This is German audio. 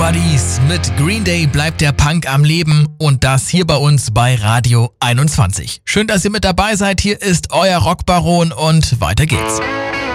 Buddies, mit Green Day bleibt der Punk am Leben und das hier bei uns bei Radio 21. Schön, dass ihr mit dabei seid. Hier ist euer Rockbaron und weiter geht's.